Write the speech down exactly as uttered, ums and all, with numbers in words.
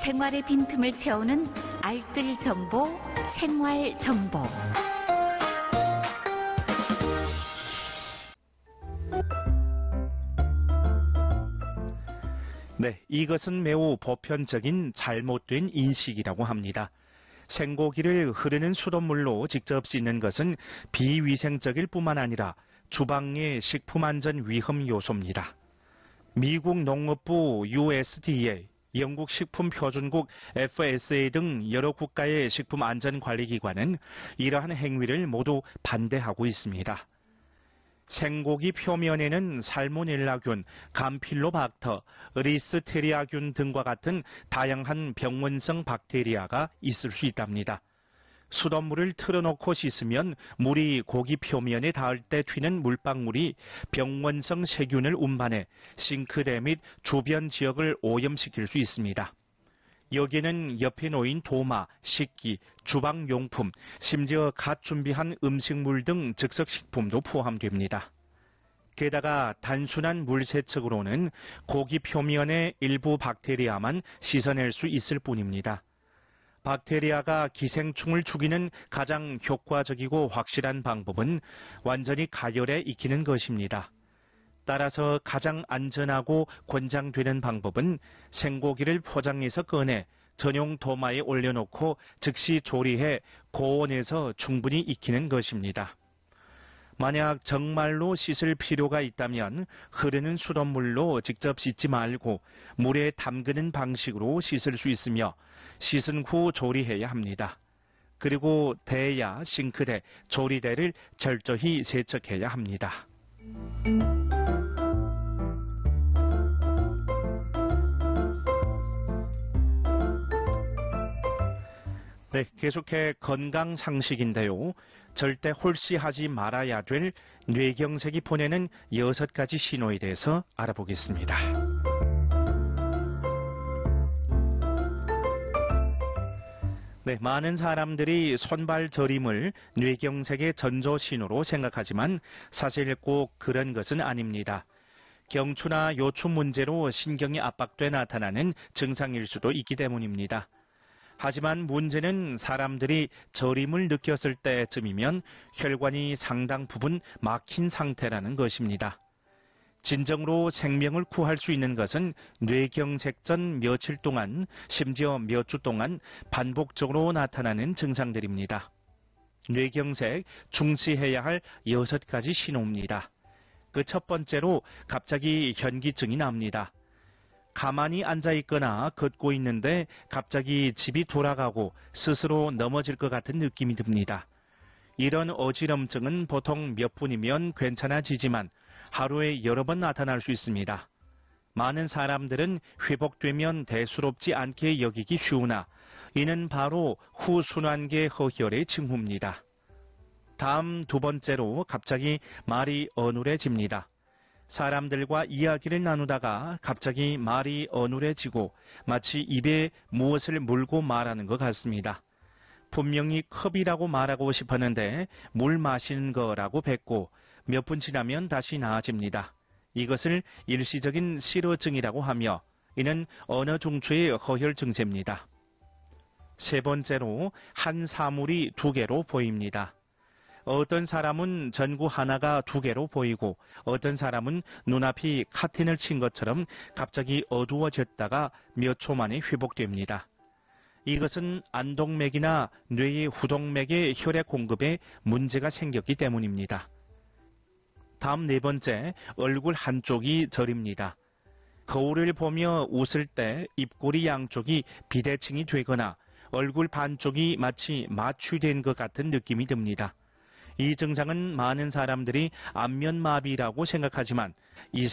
생활의 빈틈을 채우는 알뜰 정보, 생활 정보. 네, 이것은 매우 보편적인 잘못된 인식이라고 합니다. 생고기를 흐르는 수돗물로 직접 씻는 것은 비위생적일 뿐만 아니라 주방의 식품안전 위험 요소입니다. 미국 농업부 유 에스 디 에이, 영국 식품표준국 에프 에스 에이 등 여러 국가의 식품안전관리기관은 이러한 행위를 모두 반대하고 있습니다. 생고기 표면에는 살모넬라균, 감필로박터, 리스테리아균 등과 같은 다양한 병원성 박테리아가 있을 수 있답니다. 수돗물을 틀어놓고 씻으면 물이 고기 표면에 닿을 때 튀는 물방울이 병원성 세균을 운반해 싱크대 및 주변 지역을 오염시킬 수 있습니다. 여기에는 옆에 놓인 도마, 식기, 주방용품, 심지어 갓 준비한 음식물 등 즉석식품도 포함됩니다. 게다가 단순한 물 세척으로는 고기 표면의 일부 박테리아만 씻어낼 수 있을 뿐입니다. 박테리아가 기생충을 죽이는 가장 효과적이고 확실한 방법은 완전히 가열에 익히는 것입니다. 따라서 가장 안전하고 권장되는 방법은 생고기를 포장해서 꺼내 전용 도마에 올려놓고 즉시 조리해 고온에서 충분히 익히는 것입니다. 만약 정말로 씻을 필요가 있다면 흐르는 수돗물로 직접 씻지 말고 물에 담그는 방식으로 씻을 수 있으며 씻은 후 조리해야 합니다. 그리고 대야, 싱크대, 조리대를 철저히 세척해야 합니다. 네, 계속해 건강 상식인데요. 절대 홀씨하지 말아야 될 뇌경색이 보내는 여섯 가지 신호에 대해서 알아보겠습니다. 네, 많은 사람들이 손발 저림을 뇌경색의 전조 신호로 생각하지만 사실 꼭 그런 것은 아닙니다. 경추나 요추 문제로 신경이 압박돼 나타나는 증상일 수도 있기 때문입니다. 하지만 문제는 사람들이 저림을 느꼈을 때쯤이면 혈관이 상당 부분 막힌 상태라는 것입니다. 진정으로 생명을 구할 수 있는 것은 뇌경색 전 며칠 동안, 심지어 몇 주 동안 반복적으로 나타나는 증상들입니다. 뇌경색, 중시해야 할 여섯 가지 신호입니다. 그 첫 번째로 갑자기 현기증이 납니다. 가만히 앉아있거나 걷고 있는데 갑자기 집이 돌아가고 스스로 넘어질 것 같은 느낌이 듭니다. 이런 어지럼증은 보통 몇 분이면 괜찮아지지만 하루에 여러 번 나타날 수 있습니다. 많은 사람들은 회복되면 대수롭지 않게 여기기 쉬우나 이는 바로 후순환계 허혈의 징후입니다. 다음 두 번째로 갑자기 말이 어눌해집니다. 사람들과 이야기를 나누다가 갑자기 말이 어눌해지고 마치 입에 무엇을 물고 말하는 것 같습니다. 분명히 컵이라고 말하고 싶었는데 물 마시는 거라고 뱉고 몇 분 지나면 다시 나아집니다. 이것을 일시적인 실어증이라고 하며 이는 언어 중추의 허혈 증세입니다. 세 번째로 한 사물이 두 개로 보입니다. 어떤 사람은 전구 하나가 두 개로 보이고 어떤 사람은 눈앞이 카틴을 친 것처럼 갑자기 어두워졌다가 몇 초 만에 회복됩니다. 이것은 안동맥이나 뇌의 후동맥의 혈액 공급에 문제가 생겼기 때문입니다. 다음 네 번째, 얼굴 한쪽이 저립니다. 거울을 보며 웃을 때 입꼬리 양쪽이 비대칭이 되거나 얼굴 반쪽이 마치 마취된 것 같은 느낌이 듭니다. 이 증상은 많은 사람들이 안면마비라고 생각하지만 이